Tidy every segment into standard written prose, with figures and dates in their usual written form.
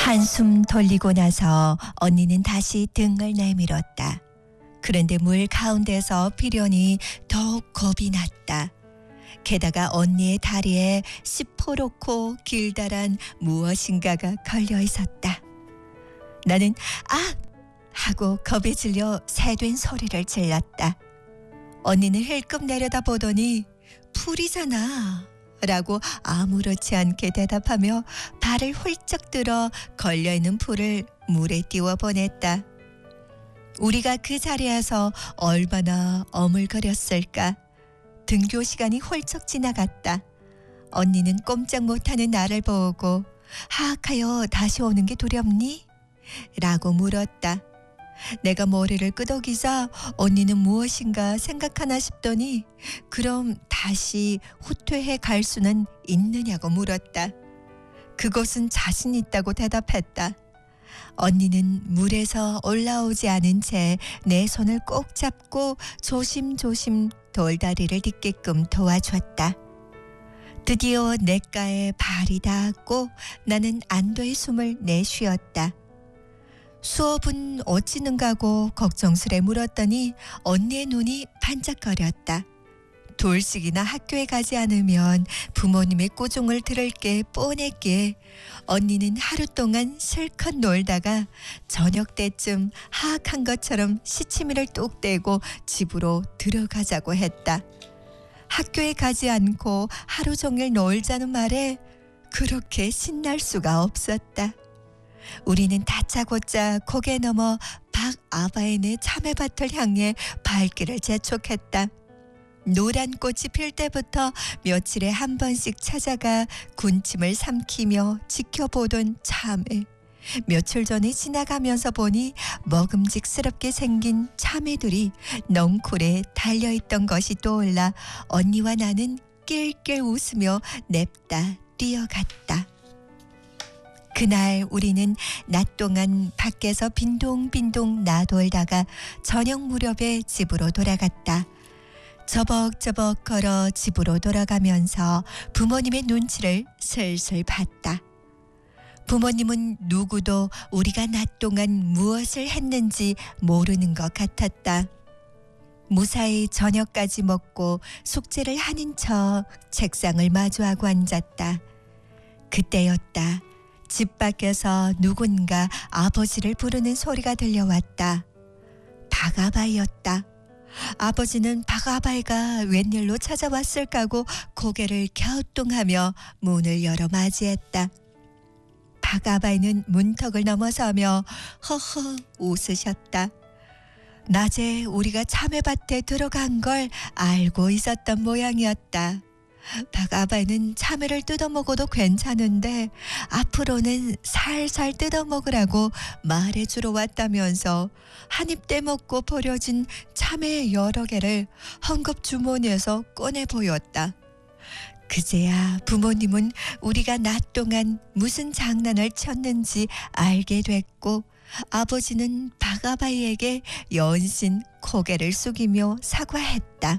한숨 돌리고 나서 언니는 다시 등을 내밀었다. 그런데 물 가운데서 필연이 더욱 겁이 났다. 게다가 언니의 다리에 시퍼렇고 길다란 무엇인가가 걸려 있었다. 나는 아! 하고 겁에 질려 새된 소리를 질렀다. 언니는 힐끔 내려다보더니 풀이잖아 라고 아무렇지 않게 대답하며 발을 훌쩍 들어 걸려있는 풀을 물에 띄워 보냈다. 우리가 그 자리에서 얼마나 어물거렸을까. 등교 시간이 훌쩍 지나갔다. 언니는 꼼짝 못하는 나를 보고 하악하여 다시 오는 게 두렵니? 라고 물었다. 내가 머리를 끄덕이자 언니는 무엇인가 생각하나 싶더니 그럼 다시 후퇴해 갈 수는 있느냐고 물었다. 그것은 자신 있다고 대답했다. 언니는 물에서 올라오지 않은 채 내 손을 꼭 잡고 조심조심 돌다리를 딛게끔 도와줬다. 드디어 냇가에 발이 닿았고 나는 안도의 숨을 내쉬었다. 수업은 어찌는가고 걱정스레 물었더니 언니의 눈이 반짝거렸다. 돌씩이나 학교에 가지 않으면 부모님의 꾸중을 들을 게 뻔했기에 언니는 하루 동안 실컷 놀다가 저녁 때쯤 하악한 것처럼 시치미를 뚝 떼고 집으로 들어가자고 했다. 학교에 가지 않고 하루 종일 놀자는 말에 그렇게 신날 수가 없었다. 우리는 다짜고짜 고개 넘어 박아바인의 참외밭을 향해 발길을 재촉했다. 노란 꽃이 필 때부터 며칠에 한 번씩 찾아가 군침을 삼키며 지켜보던 참외. 며칠 전에 지나가면서 보니 먹음직스럽게 생긴 참외들이 넝쿨에 달려있던 것이 떠올라 언니와 나는 낄낄 웃으며 냅다 뛰어갔다. 그날 우리는 낮 동안 밖에서 빈동빈동 나돌다가 저녁 무렵에 집으로 돌아갔다. 저벅저벅 걸어 집으로 돌아가면서 부모님의 눈치를 슬슬 봤다. 부모님은 누구도 우리가 낮 동안 무엇을 했는지 모르는 것 같았다. 무사히 저녁까지 먹고 숙제를 하는 척 책상을 마주하고 앉았다. 그때였다. 집 밖에서 누군가 아버지를 부르는 소리가 들려왔다. 박아바이였다. 아버지는 박아바이가 웬일로 찾아왔을까고 고개를 갸우뚱하며 문을 열어 맞이했다. 박아바이는 문턱을 넘어서며 허허 웃으셨다. 낮에 우리가 참외밭에 들어간 걸 알고 있었던 모양이었다. 박아바이는 참외를 뜯어먹어도 괜찮은데 앞으로는 살살 뜯어먹으라고 말해주러 왔다면서 한 입 떼먹고 버려진 참외 여러 개를 헝겊 주머니에서 꺼내 보였다. 그제야 부모님은 우리가 낮 동안 무슨 장난을 쳤는지 알게 됐고 아버지는 박아바이에게 연신 고개를 숙이며 사과했다.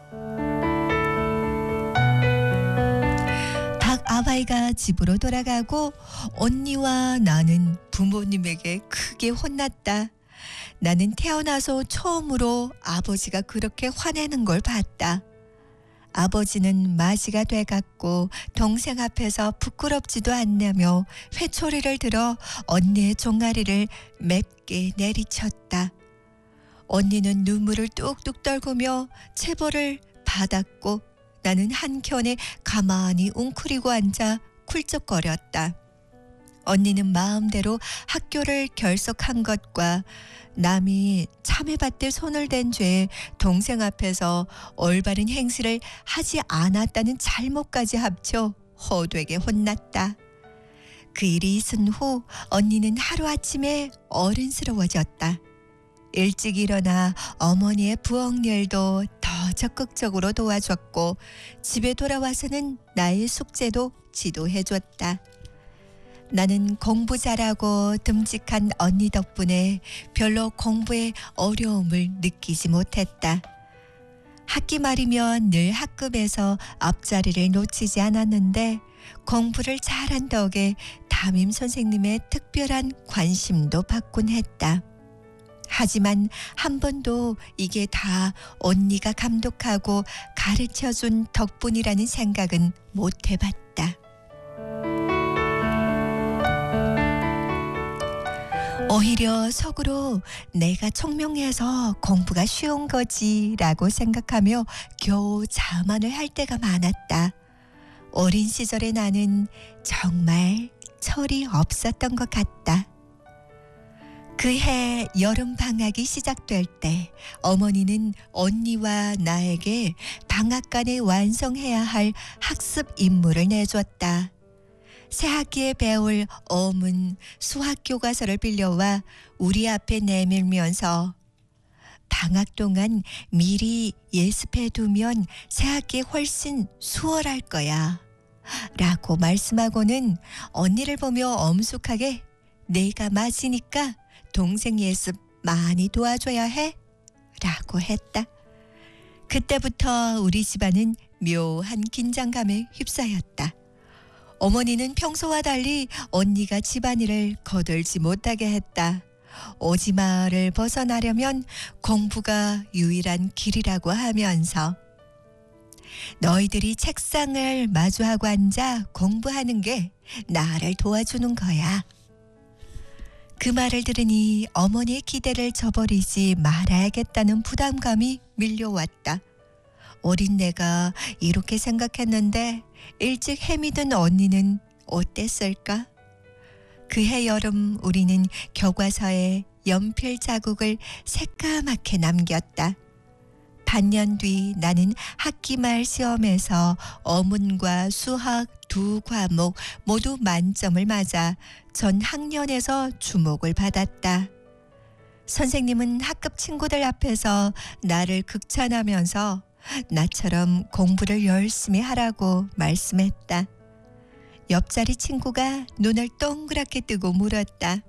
박아바이가 집으로 돌아가고 언니와 나는 부모님에게 크게 혼났다. 나는 태어나서 처음으로 아버지가 그렇게 화내는 걸 봤다. 아버지는 마시가 돼갔고 동생 앞에서 부끄럽지도 않냐며 회초리를 들어 언니의 종아리를 맵게 내리쳤다. 언니는 눈물을 뚝뚝 떨구며 체벌을 받았고 나는 한켠에 가만히 웅크리고 앉아 쿨쩍거렸다. 언니는 마음대로 학교를 결석한 것과 남이 참외밭에 손을 댄 죄에 동생 앞에서 올바른 행실을 하지 않았다는 잘못까지 합쳐 호되게 혼났다. 그 일이 있은 후 언니는 하루아침에 어른스러워졌다. 일찍 일어나 어머니의 부엌 일도 더 적극적으로 도와줬고 집에 돌아와서는 나의 숙제도 지도해줬다. 나는 공부 잘하고 듬직한 언니 덕분에 별로 공부에 어려움을 느끼지 못했다. 학기 말이면 늘 학급에서 앞자리를 놓치지 않았는데 공부를 잘한 덕에 담임 선생님의 특별한 관심도 받곤 했다. 하지만 한 번도 이게 다 언니가 감독하고 가르쳐준 덕분이라는 생각은 못 해봤다. 오히려 속으로 내가 총명해서 공부가 쉬운 거지라고 생각하며 겨우 자만을 할 때가 많았다. 어린 시절의 나는 정말 철이 없었던 것 같다. 그해 여름 방학이 시작될 때 어머니는 언니와 나에게 방학간에 완성해야 할 학습 임무를 내줬다. 새 학기에 배울 어문 수학 교과서를 빌려와 우리 앞에 내밀면서 방학 동안 미리 예습해두면 새 학기에 훨씬 수월할 거야 라고 말씀하고는 언니를 보며 엄숙하게 내가 맞으니까 동생 예습 많이 도와줘야 해 라고 했다. 그때부터 우리 집안은 묘한 긴장감에 휩싸였다. 어머니는 평소와 달리 언니가 집안일을 거들지 못하게 했다. 오지마를 벗어나려면 공부가 유일한 길이라고 하면서 너희들이 책상을 마주하고 앉아 공부하는 게 나를 도와주는 거야. 그 말을 들으니 어머니의 기대를 저버리지 말아야겠다는 부담감이 밀려왔다. 어린 내가 이렇게 생각했는데 일찍 해미 든 언니는 어땠을까? 그해 여름 우리는 교과서에 연필 자국을 새까맣게 남겼다. 반년 뒤 나는 학기 말 시험에서 어문과 수학 두 과목 모두 만점을 맞아 전 학년에서 주목을 받았다. 선생님은 학급 친구들 앞에서 나를 극찬하면서 나처럼 공부를 열심히 하라고 말씀했다. 옆자리 친구가 눈을 동그랗게 뜨고 물었다.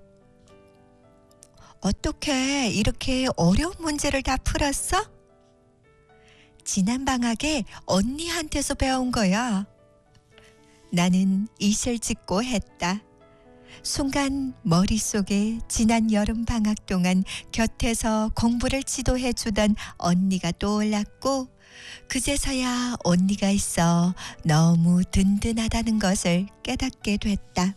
어떻게 이렇게 어려운 문제를 다 풀었어? 지난 방학에 언니한테서 배운 거야. 나는 이실 짓고 했다. 순간 머릿속에 지난 여름 방학 동안 곁에서 공부를 지도해주던 언니가 떠올랐고 그제서야 언니가 있어 너무 든든하다는 것을 깨닫게 됐다.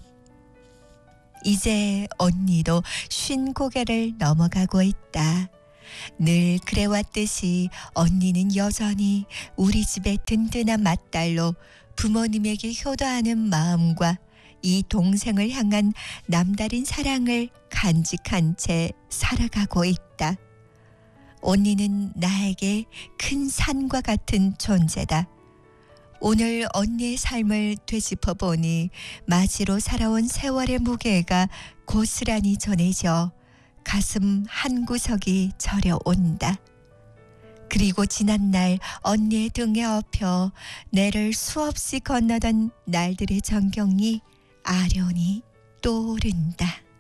이제 언니도 쉰 고개를 넘어가고 있다. 늘 그래왔듯이 언니는 여전히 우리 집의 든든한 맏딸로 부모님에게 효도하는 마음과 이 동생을 향한 남다른 사랑을 간직한 채 살아가고 있다. 언니는 나에게 큰 산과 같은 존재다. 오늘 언니의 삶을 되짚어 보니 맞이로 살아온 세월의 무게가 고스란히 전해져 가슴 한 구석이 저려온다. 그리고 지난날 언니의 등에 업혀 내를 수없이 건너던 날들의 전경이 아련히 떠오른다.